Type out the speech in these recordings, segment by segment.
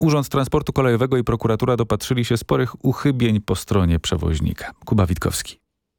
Urząd Transportu Kolejowego i prokuratura dopatrzyli się sporych uchybień po stronie przewoźnika. Kuba Witkowski.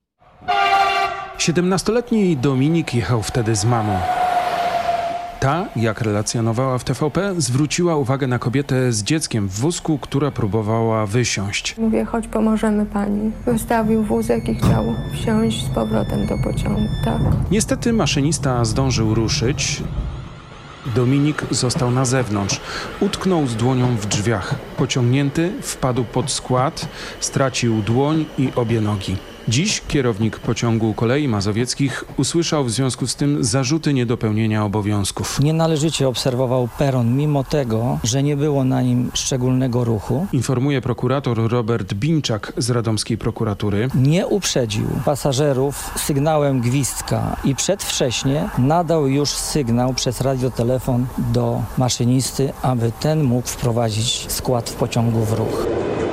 17-letni Dominik jechał wtedy z mamą. Ta, jak relacjonowała w TVP, zwróciła uwagę na kobietę z dzieckiem w wózku, która próbowała wysiąść. Mówię, chodź, pomożemy pani. Wystawił wózek i chciał wsiąść z powrotem do pociągu, tak. Niestety maszynista zdążył ruszyć. Dominik został na zewnątrz. Utknął z dłonią w drzwiach. Pociągnięty wpadł pod skład, stracił dłoń i obie nogi. Dziś kierownik pociągu Kolei Mazowieckich usłyszał w związku z tym zarzuty niedopełnienia obowiązków. Nienależycie obserwował peron, mimo tego, że nie było na nim szczególnego ruchu. Informuje prokurator Robert Bińczak z radomskiej prokuratury. Nie uprzedził pasażerów sygnałem gwizdka i przedwcześnie nadał już sygnał przez radiotelefon do maszynisty, aby ten mógł wprowadzić skład w pociągu w ruch.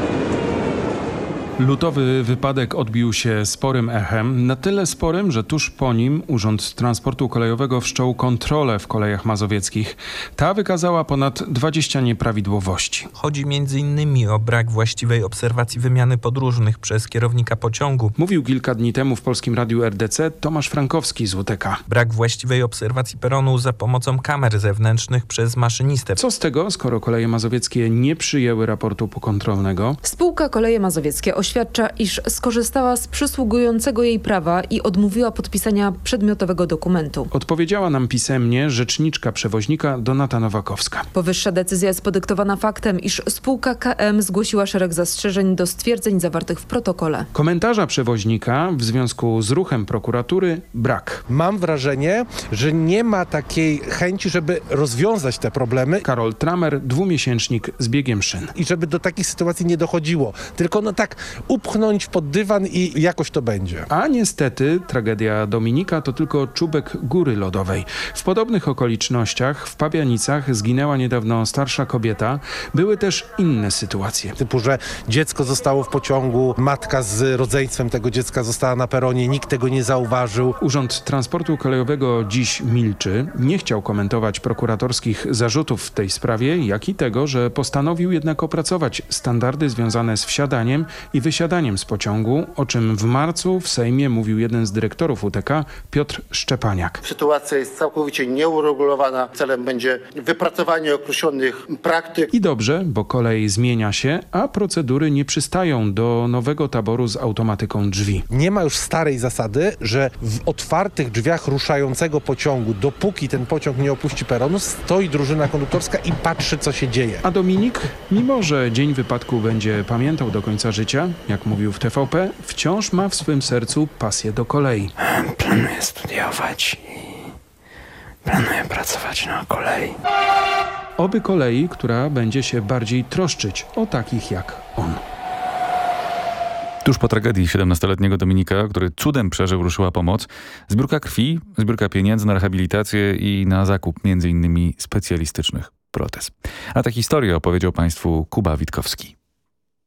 Lutowy wypadek odbił się sporym echem, na tyle sporym, że tuż po nim Urząd Transportu Kolejowego wszczął kontrolę w Kolejach Mazowieckich. Ta wykazała ponad 20 nieprawidłowości. Chodzi m.in. o brak właściwej obserwacji wymiany podróżnych przez kierownika pociągu. Mówił kilka dni temu w Polskim Radiu RDC Tomasz Frankowski z WTK. Brak właściwej obserwacji peronu za pomocą kamer zewnętrznych przez maszynistę. Co z tego, skoro Koleje Mazowieckie nie przyjęły raportu pokontrolnego? Spółka Koleje Mazowieckie oświadcza, iż skorzystała z przysługującego jej prawa i odmówiła podpisania przedmiotowego dokumentu. Odpowiedziała nam pisemnie rzeczniczka przewoźnika Donata Nowakowska. Powyższa decyzja jest podyktowana faktem, iż spółka KM zgłosiła szereg zastrzeżeń do stwierdzeń zawartych w protokole. Komentarza przewoźnika w związku z ruchem prokuratury brak. Mam wrażenie, że nie ma takiej chęci, żeby rozwiązać te problemy. Karol Tramer, 2-miesięcznik z biegiem szyn. I żeby do takich sytuacji nie dochodziło. Tylko tak upchnąć pod dywan i jakoś to będzie. A niestety tragedia Dominika to tylko czubek góry lodowej. W podobnych okolicznościach w Pabianicach zginęła niedawno starsza kobieta. Były też inne sytuacje. Typu, że dziecko zostało w pociągu, matka z rodzeństwem tego dziecka została na peronie, nikt tego nie zauważył. Urząd Transportu Kolejowego dziś milczy. Nie chciał komentować prokuratorskich zarzutów w tej sprawie, jak i tego, że postanowił jednak opracować standardy związane z wsiadaniem i wysiadaniem z pociągu, o czym w marcu w Sejmie mówił jeden z dyrektorów UTK, Piotr Szczepaniak. Sytuacja jest całkowicie nieuregulowana. Celem będzie wypracowanie określonych praktyk. I dobrze, bo kolej zmienia się, a procedury nie przystają do nowego taboru z automatyką drzwi. Nie ma już starej zasady, że w otwartych drzwiach ruszającego pociągu, dopóki ten pociąg nie opuści peronu, stoi drużyna konduktorska i patrzy, co się dzieje. A Dominik, mimo że dzień wypadku będzie pamiętał do końca życia, jak mówił w TVP, wciąż ma w swym sercu pasję do kolei. Planuję studiować i planuję pracować na kolei. Oby kolei, która będzie się bardziej troszczyć o takich jak on. Tuż po tragedii 17-letniego Dominika, który cudem przeżył, ruszyła pomoc. Zbiórka krwi, zbiórka pieniędzy na rehabilitację i na zakup m.in. specjalistycznych protez. A tę historię opowiedział Państwu Kuba Witkowski.